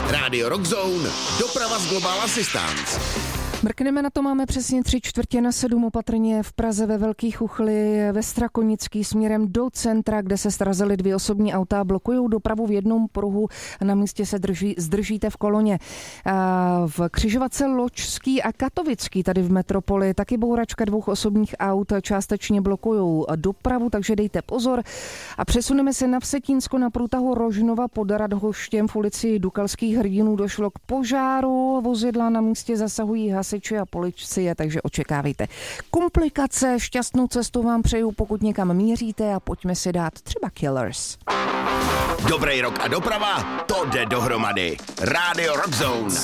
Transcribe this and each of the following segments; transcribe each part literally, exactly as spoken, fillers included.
Rádio Rockzone, doprava z Global Assistance. Mrkneme na to, máme přesně tři čtvrtě na sedm opatrně v Praze ve Velkých Uchli, ve Strakonický směrem do centra, kde se srazily dvě osobní auta, blokují dopravu v jednom pruhu, na místě se drží, zdržíte v koloně. V křižovatce Ločský a Katovický tady v metropoli taky bouračka dvou osobních aut částečně blokují dopravu, takže dejte pozor. A přesuneme se na Vsetínsko na průtahu Rožnova pod Radhoštěm v ulici Dukalských hrdinů došlo k požáru, vozidla na místě zasahují hasiči a policie, takže očekávejte komplikace. Šťastnou cestu vám přeju, pokud někam míříte, a pojďme si dát třeba Killers. Dobrý rok a doprava, to jde dohromady. Rádio Rockzone.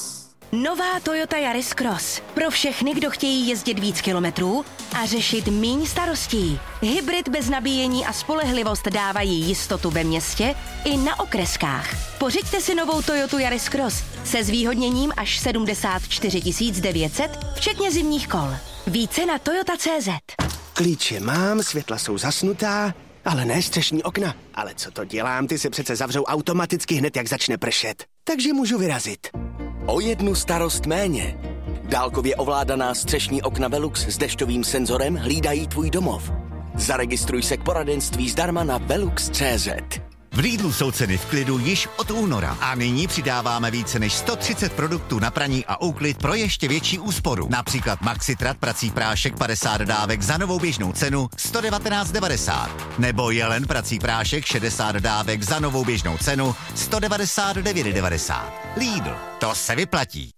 Nová Toyota Yaris Cross. Pro všechny, kdo chtějí jezdit víc kilometrů a řešit míň starostí. Hybrid bez nabíjení a spolehlivost dávají jistotu ve městě i na okreskách. Pořiďte si novou Toyotu Yaris Cross se zvýhodněním až sedmdesát čtyři tisíc devět set, včetně zimních kol. Více na toyota tečka cé zet. Klíče mám, světla jsou zasnutá, ale ne střešní okna. Ale co to dělám, ty se přece zavřou automaticky hned, jak začne pršet. Takže můžu vyrazit. O jednu starost méně. Dálkově ovládaná střešní okna Velux s dešťovým senzorem hlídají tvůj domov. Zaregistruj se k poradenství zdarma na velux tečka cé zet. V Lidlu jsou ceny v klidu již od února a nyní přidáváme více než sto třicet produktů na praní a úklid pro ještě větší úsporu. Například Maxitrat prací prášek padesát dávek za novou běžnou cenu sto devatenáct devadesát. Nebo Jelen prací prášek šedesát dávek za novou běžnou cenu sto devadesát devět devadesát. Lidl, to se vyplatí.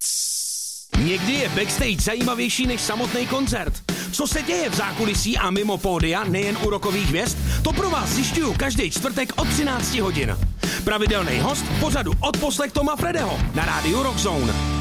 Někdy je backstage zajímavější než samotný koncert. Co se děje v zákulisí a mimo pódia, nejen u rockových hvězd, to pro vás zjišťuju každý čtvrtek od třináct hodin. Pravidelný host v pořadu Odposlech Toma Fredeho na rádiu Rockzone.